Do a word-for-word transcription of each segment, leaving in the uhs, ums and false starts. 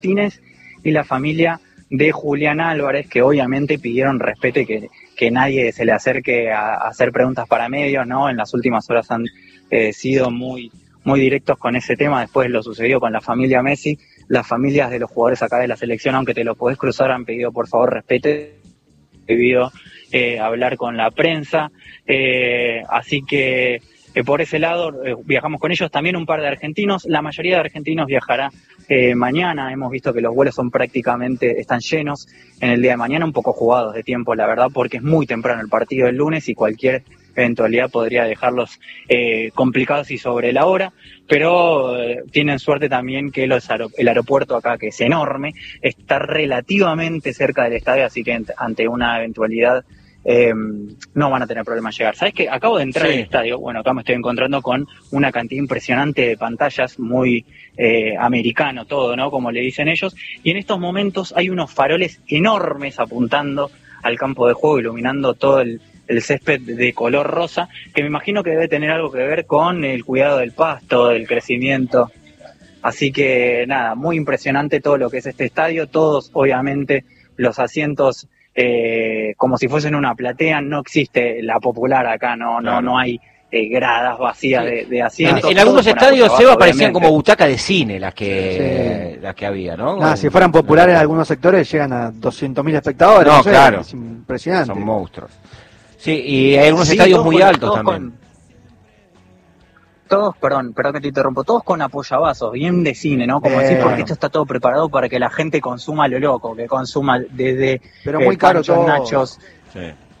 Martínez y la familia de Julián Álvarez, que obviamente pidieron respeto y que, que nadie se le acerque a, a hacer preguntas para medios, ¿no? En las últimas horas han eh, sido muy, muy directos con ese tema. Después lo sucedió con la familia Messi. Las familias de los jugadores acá de la selección, aunque te lo podés cruzar, han pedido por favor respeto, debido eh, hablar con la prensa. Eh, así que eh, por ese lado eh, viajamos con ellos. También un par de argentinos. La mayoría de argentinos viajará Eh, mañana. Hemos visto que los vuelos son prácticamente, están llenos en el día de mañana, un poco jugados de tiempo, la verdad, porque es muy temprano el partido del lunes y cualquier eventualidad podría dejarlos eh, complicados y sobre la hora, pero eh, tienen suerte también que los aer- el aeropuerto acá, que es enorme, está relativamente cerca del estadio, así que ent- ante una eventualidad Eh, no van a tener problema en llegar. ¿Sabes qué? Acabo de entrar Sí. al estadio, bueno, acá me estoy encontrando con una cantidad impresionante de pantallas, muy eh, americano todo, ¿no? Como le dicen ellos, y en estos momentos hay unos faroles enormes apuntando al campo de juego, iluminando todo el, el césped de color rosa, que me imagino que debe tener algo que ver con el cuidado del pasto, del crecimiento. Así que nada, muy impresionante todo lo que es este estadio, todos obviamente los asientos eh, como si fuesen una platea, no existe la popular acá, no, Claro. no, no hay eh, gradas vacías Sí. de, de En, asientos. en algunos todos con estadios, apoyo Seba, abajo, parecían obviamente. como butacas de cine las que Sí. las que había, ¿no? Nada, si fueran populares en algunos sectores llegan a doscientos mil espectadores. No, No, sé, claro. es impresionante. Son monstruos. Sí, y hay algunos Sí, estadios todos muy con- altos todos también. con- Todos, perdón, perdón que te interrumpo, todos con apoyabazos, bien de cine, ¿no? Como Bien. decir, porque esto está todo preparado para que la gente consuma lo loco, que consuma desde Pero eh, muy caro panchos, todo. nachos. Sí.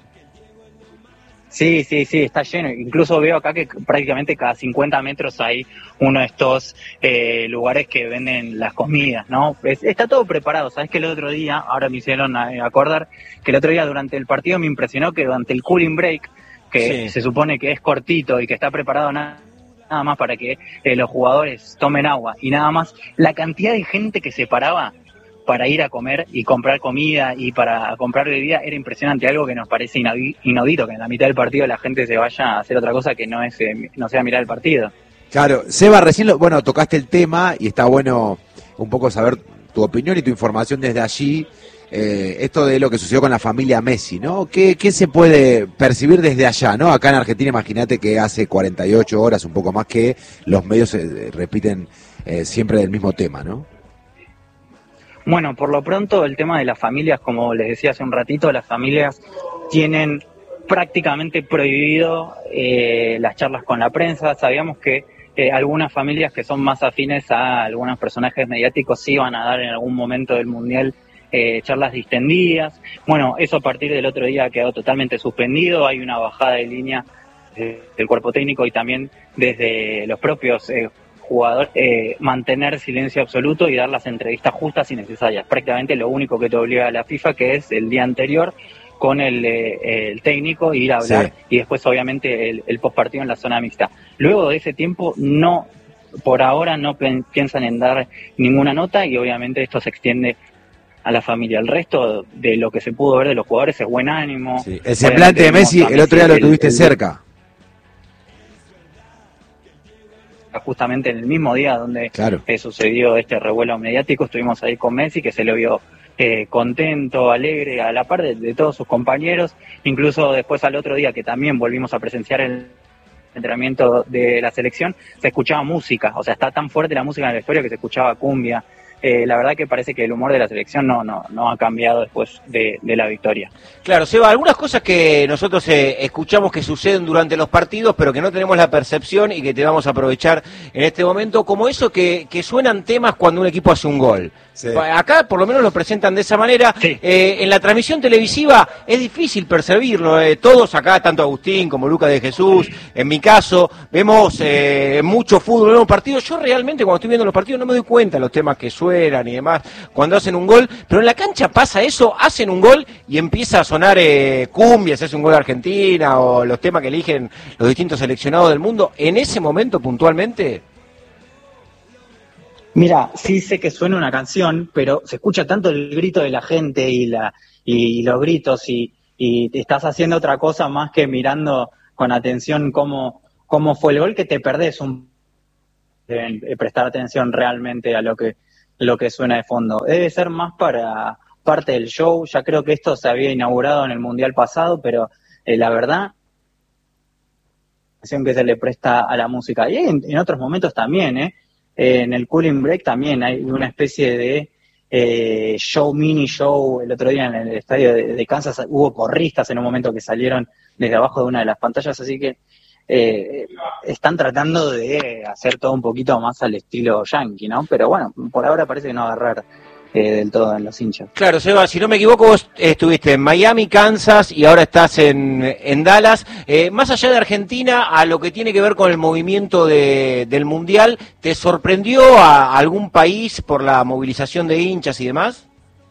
Sí, sí, sí, está lleno. Incluso veo acá que prácticamente cada cincuenta metros hay uno de estos eh, lugares que venden las comidas, ¿no? Es- está todo preparado. Sabes que el otro día, ahora me hicieron eh, acordar, que el otro día durante el partido me impresionó que durante el cooling break, que Sí. se supone que es cortito y que está preparado nada, nada más para que eh, los jugadores tomen agua y nada más, la cantidad de gente que se paraba para ir a comer y comprar comida y para comprar bebida era impresionante, algo que nos parece inaudi- inaudito, que en la mitad del partido la gente se vaya a hacer otra cosa que no es eh, no sea mirar el partido. Claro, Seba, recién, lo, bueno, tocaste el tema y está bueno un poco saber tu opinión y tu información desde allí. Eh, esto de lo que sucedió con la familia Messi, ¿no? ¿Qué, qué se puede percibir desde allá, ¿no? Acá en Argentina, imagínate que hace cuarenta y ocho horas, un poco más, que los medios eh, repiten eh, siempre del mismo tema, ¿no? Bueno, por lo pronto el tema de las familias, como les decía hace un ratito, las familias tienen prácticamente prohibido eh, las charlas con la prensa. Sabíamos que eh, algunas familias que son más afines a algunos personajes mediáticos sí van a dar en algún momento del Mundial eh, charlas distendidas. Bueno, eso a partir del otro día quedó totalmente suspendido. Hay una bajada de línea eh, del cuerpo técnico y también desde los propios eh, jugador eh, mantener silencio absoluto y dar las entrevistas justas y necesarias. Prácticamente lo único que te obliga a la FIFA, que es el día anterior con el, eh, el técnico, ir a hablar Sí. y después obviamente el, el postpartido en la zona mixta. Luego de ese tiempo, no, por ahora no pen- piensan en dar ninguna nota y obviamente esto se extiende a la familia. El resto de lo que se pudo ver de los jugadores es buen ánimo. Sí. El semblante de Obviamente Messi, vimos a el otro día lo el- tuviste el- cerca. justamente en el mismo día donde Claro. eh, sucedió este revuelo mediático, estuvimos ahí con Messi, que se lo vio eh, contento, alegre, a la par de, de todos sus compañeros, incluso después al otro día que también volvimos a presenciar el entrenamiento de la selección, se escuchaba música, o sea, está tan fuerte la música en la historia que se escuchaba cumbia. Eh, la verdad que parece que el humor de la selección no, no, no ha cambiado después de, de la victoria. Claro, Seba, algunas cosas que nosotros eh, escuchamos que suceden durante los partidos, pero que no tenemos la percepción y que te vamos a aprovechar en este momento, como eso que, que suenan temas cuando un equipo hace un gol. Sí. Acá por lo menos lo presentan de esa manera. Sí. Eh, en la transmisión televisiva es difícil percibirlo. Eh, todos acá, tanto Agustín como Lucas de Jesús, en mi caso, vemos eh, mucho fútbol en un partido. Yo realmente cuando estoy viendo los partidos no me doy cuenta de los temas que suenan y demás cuando hacen un gol, pero en la cancha pasa eso, hacen un gol y empieza a sonar eh, cumbia, si hace un gol de Argentina o los temas que eligen los distintos seleccionados del mundo. En ese momento puntualmente... Mira, sí sé que suena una canción, pero se escucha tanto el grito de la gente y la y los gritos y, y te estás haciendo otra cosa más que mirando con atención cómo, cómo fue el gol, que te perdés un deben prestar atención realmente a lo que lo que suena de fondo. Debe ser más para parte del show. Ya creo que esto se había inaugurado en el Mundial pasado, pero eh, la verdad que se le presta a la música. Y en, en otros momentos también, ¿eh? Eh, en el Cooling Break también hay una especie de eh, show, mini show. El otro día en el estadio de, de Kansas hubo porristas en un momento que salieron desde abajo de una de las pantallas, así que eh, están tratando de hacer todo un poquito más al estilo yankee, ¿no? Pero bueno, por ahora parece que no agarrar Eh, del todo en los hinchas. Claro, Seba, si no me equivoco, vos estuviste en Miami, Kansas y ahora estás en, en Dallas. Eh, más allá de Argentina, a lo que tiene que ver con el movimiento de, del Mundial, ¿te sorprendió a algún país por la movilización de hinchas y demás?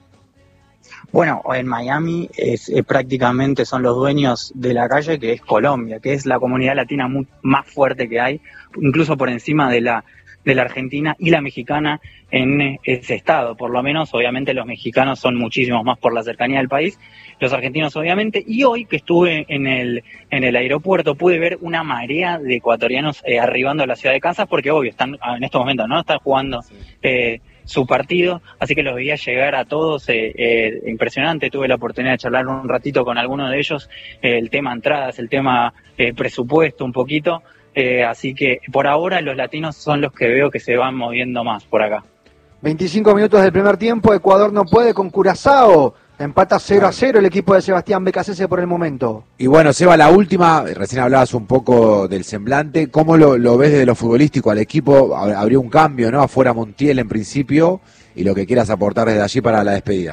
Bueno, en Miami es, eh, prácticamente son los dueños de la calle, que es Colombia, que es la comunidad latina muy, más fuerte que hay, incluso por encima de la de la argentina y la mexicana en ese estado. Por lo menos, obviamente, los mexicanos son muchísimos más por la cercanía del país, los argentinos obviamente, y hoy que estuve en el en el aeropuerto pude ver una marea de ecuatorianos eh, arribando a la ciudad de Kansas, porque obvio, están en estos momentos, ¿no? Están jugando eh, su partido, así que los veía llegar a todos, eh, eh, impresionante. Tuve la oportunidad de charlar un ratito con algunos de ellos, eh, el tema entradas, el tema eh, presupuesto un poquito. Eh, así que por ahora los latinos son los que veo que se van moviendo más por acá. veinticinco minutos del primer tiempo, Ecuador no puede con Curazao, empata cero a cero el equipo de Sebastián Becasese por el momento. Y bueno, Seba, la última, recién hablabas un poco del semblante, ¿cómo lo, lo ves desde lo futbolístico al equipo? Habría un cambio, ¿no? Afuera Montiel en principio, y lo que quieras aportar desde allí para la despedida.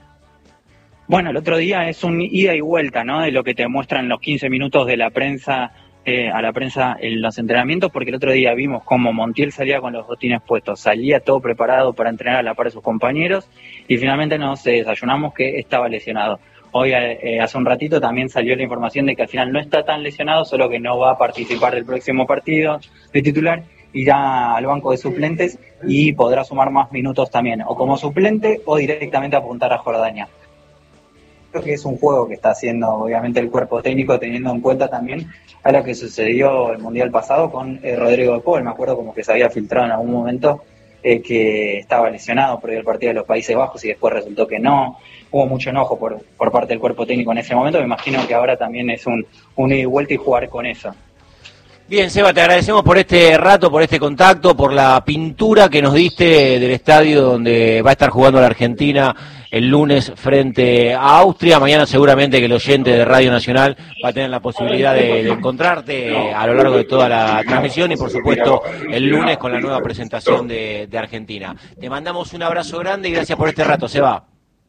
Bueno, el otro día es un ida y vuelta, ¿no? De lo que te muestran los quince minutos de la prensa, Eh, a la prensa en los entrenamientos, porque el otro día vimos cómo Montiel salía con los botines puestos, salía todo preparado para entrenar a la par de sus compañeros, y finalmente nos desayunamos que estaba lesionado. Hoy, eh, hace un ratito, también salió la información de que al final no está tan lesionado, solo que no va a participar del próximo partido de titular, irá al banco de suplentes y podrá sumar más minutos también, o como suplente o directamente apuntar a Jordania. Creo que es un juego que está haciendo obviamente el cuerpo técnico, teniendo en cuenta también a lo que sucedió el Mundial pasado con eh, Rodrigo de Paul. Me acuerdo como que se había filtrado en algún momento eh, que estaba lesionado por el partido de los Países Bajos y después resultó que no. Hubo mucho enojo por, por parte del cuerpo técnico en ese momento. Me imagino que ahora también es un, un ida y vuelta y jugar con eso. Bien, Seba, te agradecemos por este rato, por este contacto, por la pintura que nos diste del estadio donde va a estar jugando la Argentina el lunes frente a Austria. Mañana seguramente que el oyente de Radio Nacional va a tener la posibilidad de, de encontrarte a lo largo de toda la transmisión y por supuesto el lunes con la nueva presentación de, de Argentina. Te mandamos un abrazo grande y gracias por este rato, Seba.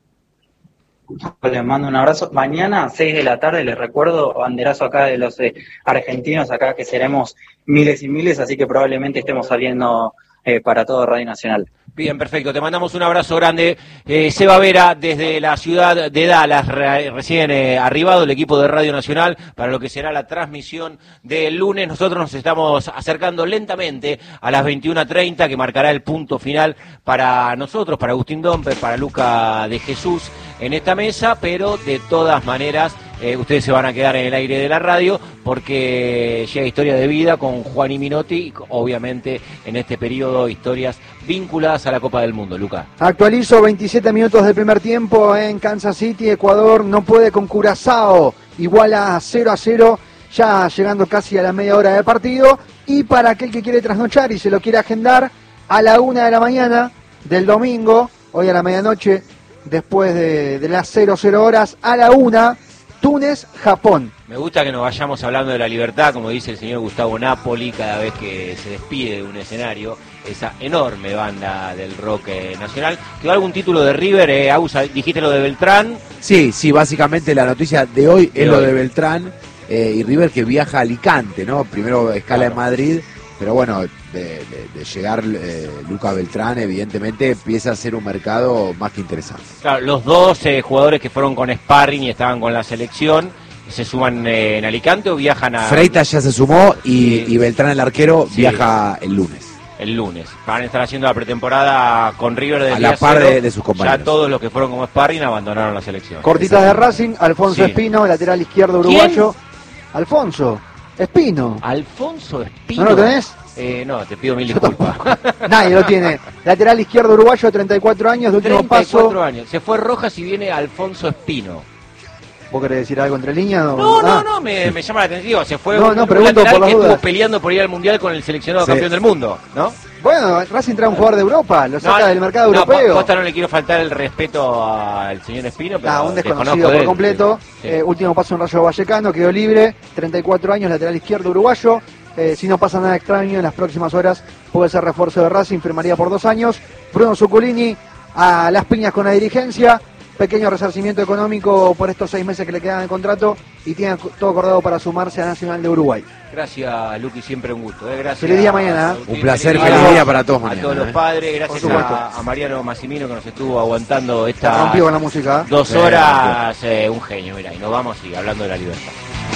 Les mando un abrazo. Mañana a seis de la tarde, les recuerdo, banderazo acá de los eh, argentinos, acá que seremos miles y miles, así que probablemente estemos saliendo eh, para todo Radio Nacional. Bien, perfecto. Te mandamos un abrazo grande. Eh, Seba Vera, desde la ciudad de Dallas, re, recién eh, arribado el equipo de Radio Nacional para lo que será la transmisión del lunes. Nosotros nos estamos acercando lentamente a las veintiuna treinta, que marcará el punto final para nosotros, para Agustín Domper, para Luca de Jesús en esta mesa, pero de todas maneras eh, ustedes se van a quedar en el aire de la radio porque llega Historia de Vida con Juan y Minotti, y obviamente en este periodo historias vinculadas a la Copa del Mundo. Luca. Actualizo, veintisiete minutos del primer tiempo en Kansas City. Ecuador no puede con Curazao, igual a cero a cero, ya llegando casi a la media hora del partido. Y para aquel que quiere trasnochar y se lo quiere agendar, a la una de la mañana del domingo, hoy a la medianoche, después de, de las cero cero horas, a la una, Túnez, Japón. Me gusta que nos vayamos hablando de la libertad, como dice el señor Gustavo Napoli, cada vez que se despide de un escenario, esa enorme banda del rock eh, nacional. ¿Quedó algún título de River? Eh, Ausa, dijiste lo de Beltrán. Sí, sí, básicamente la noticia de hoy de es hoy. lo de Beltrán eh, y River que viaja a Alicante, ¿no? Primero escala Claro. en Madrid, pero bueno, de, de, de llegar eh, Luca Beltrán, evidentemente empieza a ser un mercado más que interesante. Claro, los dos eh, jugadores que fueron con sparring y estaban con la selección, ¿se suman eh, en Alicante o viajan a...? Freitas ya se sumó y, Sí. y Beltrán, el arquero, Sí. viaja el lunes. El lunes. Van a estar haciendo la pretemporada con River de A la par de, de sus compañeros. Ya todos los que fueron como sparring abandonaron la selección. Cortitas de Racing, Alfonso Sí. Espino, lateral izquierdo ¿Quién? uruguayo. Alfonso Espino. Alfonso Espino. ¿No lo tenés? Eh, no, te pido mil disculpas. Nadie lo tiene. Lateral izquierdo uruguayo, treinta y cuatro años, de último treinta y cuatro paso. años. Se fue Rojas y viene Alfonso Espino. ¿Vos querés decir algo entre líneas? O... No, no, Ah. no, me, me llama la atención. Se fue No, un, no, un pregunto lateral por las que dudas. estuvo peleando por ir al Mundial con el seleccionado Sí. campeón del mundo, ¿no? Bueno, Racing trae un jugador de Europa, lo saca No, del mercado no, europeo. posta no le quiero faltar el respeto al señor Espino, pero Ah, un desconozco desconocido de por él. completo. Sí. Eh, último paso en Rayo Vallecano, quedó libre. treinta y cuatro años, lateral izquierdo uruguayo. Eh, si no pasa nada extraño en las próximas horas, puede ser refuerzo de Racing, firmaría por dos años. Bruno Zuculini a las piñas con la dirigencia. Pequeño resarcimiento económico por estos seis meses que le quedan de contrato y tiene todo acordado para sumarse a Nacional de Uruguay. Gracias, Luqui, siempre un gusto. ¿eh? Gracias. Feliz día mañana. Agustín, Un placer, día. feliz día para todos A mañana, todos los ¿eh? padres, gracias Por supuesto. a, a Mariano Massimino que nos estuvo aguantando Se esta rompió con la música. dos Sí, horas. Eh, un genio, mira, y nos vamos y hablando de la libertad.